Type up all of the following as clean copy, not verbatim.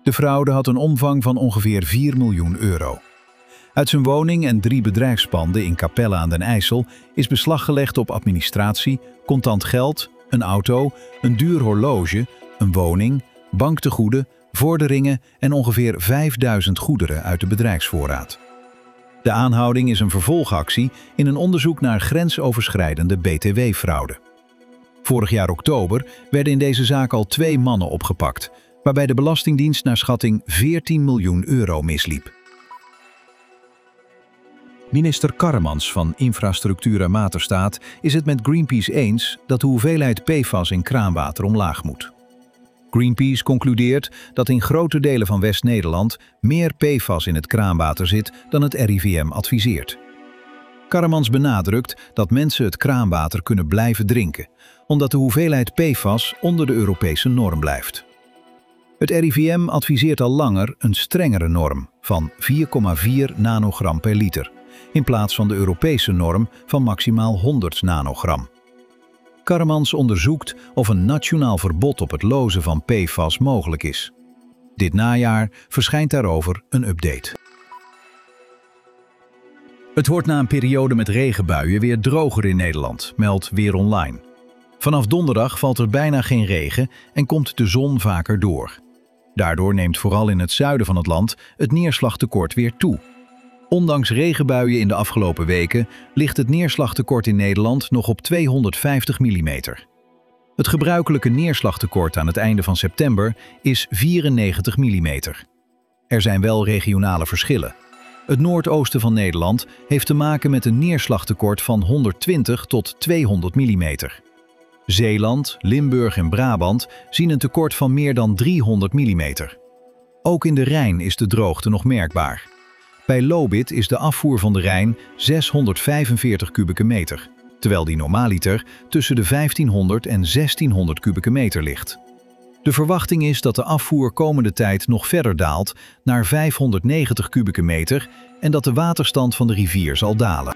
De fraude had een omvang van ongeveer 4 miljoen euro. Uit zijn woning en 3 bedrijfspanden in Capelle aan den IJssel is beslag gelegd op administratie, contant geld, een auto, een duur horloge, een woning, banktegoeden, vorderingen en ongeveer 5000 goederen uit de bedrijfsvoorraad. De aanhouding is een vervolgactie in een onderzoek naar grensoverschrijdende BTW-fraude. Vorig jaar oktober werden in deze zaak al 2 mannen opgepakt, waarbij de Belastingdienst naar schatting 14 miljoen euro misliep. Minister Karremans van Infrastructuur en Waterstaat is het met Greenpeace eens dat de hoeveelheid PFAS in kraanwater omlaag moet. Greenpeace concludeert dat in grote delen van West-Nederland meer PFAS in het kraanwater zit dan het RIVM adviseert. Karremans benadrukt dat mensen het kraanwater kunnen blijven drinken, omdat de hoeveelheid PFAS onder de Europese norm blijft. Het RIVM adviseert al langer een strengere norm van 4,4 nanogram per liter, in plaats van de Europese norm van maximaal 100 nanogram. Karremans onderzoekt of een nationaal verbod op het lozen van PFAS mogelijk is. Dit najaar verschijnt daarover een update. Het wordt na een periode met regenbuien weer droger in Nederland, meldt Weer Online. Vanaf donderdag valt er bijna geen regen en komt de zon vaker door. Daardoor neemt vooral in het zuiden van het land het neerslagtekort weer toe. Ondanks regenbuien in de afgelopen weken ligt het neerslagtekort in Nederland nog op 250 mm. Het gebruikelijke neerslagtekort aan het einde van september is 94 mm. Er zijn wel regionale verschillen. Het noordoosten van Nederland heeft te maken met een neerslagtekort van 120 tot 200 mm. Zeeland, Limburg en Brabant zien een tekort van meer dan 300 mm. Ook in de Rijn is de droogte nog merkbaar. Bij Lobith is de afvoer van de Rijn 645 kubieke meter, terwijl die normaaliter tussen de 1500 en 1600 kubieke meter ligt. De verwachting is dat de afvoer komende tijd nog verder daalt naar 590 kubieke meter en dat de waterstand van de rivier zal dalen.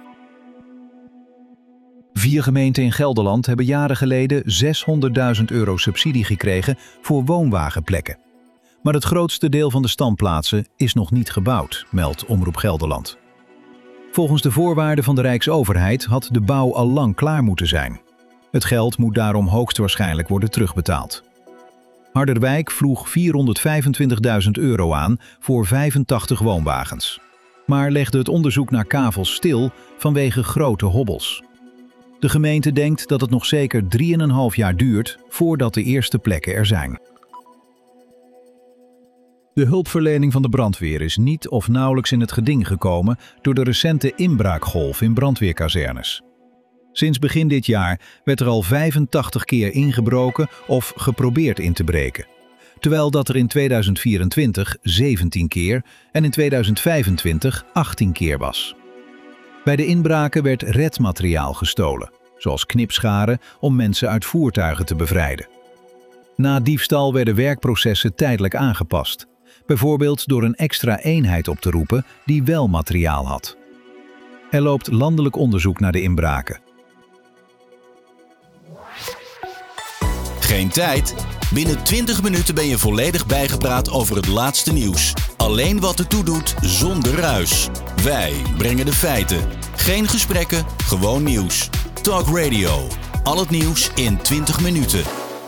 4 gemeenten in Gelderland hebben jaren geleden 600.000 euro subsidie gekregen voor woonwagenplekken. Maar het grootste deel van de standplaatsen is nog niet gebouwd, meldt Omroep Gelderland. Volgens de voorwaarden van de Rijksoverheid had de bouw al lang klaar moeten zijn. Het geld moet daarom hoogstwaarschijnlijk worden terugbetaald. Harderwijk vroeg 425.000 euro aan voor 85 woonwagens. Maar legde het onderzoek naar kavels stil vanwege grote hobbels. De gemeente denkt dat het nog zeker 3,5 jaar duurt voordat de eerste plekken er zijn. De hulpverlening van de brandweer is niet of nauwelijks in het geding gekomen door de recente inbraakgolf in brandweerkazernes. Sinds begin dit jaar werd er al 85 keer ingebroken of geprobeerd in te breken, terwijl dat er in 2024 17 keer en in 2025 18 keer was. Bij de inbraken werd redmateriaal gestolen, zoals knipscharen om mensen uit voertuigen te bevrijden. Na diefstal werden werkprocessen tijdelijk aangepast, bijvoorbeeld door een extra eenheid op te roepen die wel materiaal had. Er loopt landelijk onderzoek naar de inbraken. Geen tijd? Binnen 20 minuten ben je volledig bijgepraat over het laatste nieuws. Alleen wat ertoe doet, zonder ruis. Wij brengen de feiten. Geen gesprekken, gewoon nieuws. Talk Radio. Al het nieuws in 20 minuten.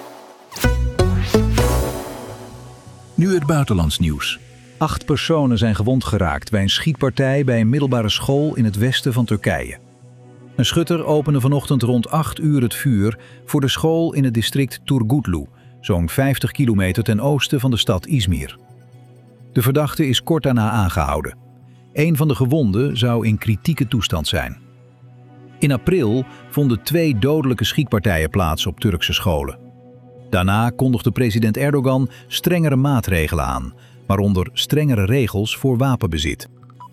Nu het buitenlands nieuws. 8 personen zijn gewond geraakt bij een schietpartij bij een middelbare school in het westen van Turkije. Een schutter opende vanochtend rond 8 uur het vuur voor de school in het district Turgutlu, zo'n 50 kilometer ten oosten van de stad Izmir. De verdachte is kort daarna aangehouden. Een van de gewonden zou in kritieke toestand zijn. In april vonden 2 dodelijke schietpartijen plaats op Turkse scholen. Daarna kondigde president Erdogan strengere maatregelen aan, waaronder strengere regels voor wapenbezit.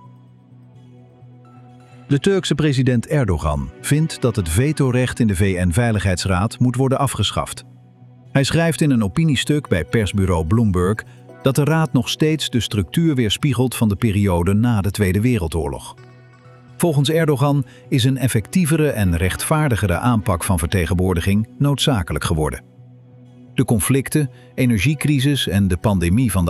De Turkse president Erdogan vindt dat het vetorecht in de VN-veiligheidsraad moet worden afgeschaft. Hij schrijft in een opiniestuk bij persbureau Bloomberg dat de raad nog steeds de structuur weerspiegelt van de periode na de Tweede Wereldoorlog. Volgens Erdogan is een effectievere en rechtvaardigere aanpak van vertegenwoordiging noodzakelijk geworden. De conflicten, energiecrisis en de pandemie van de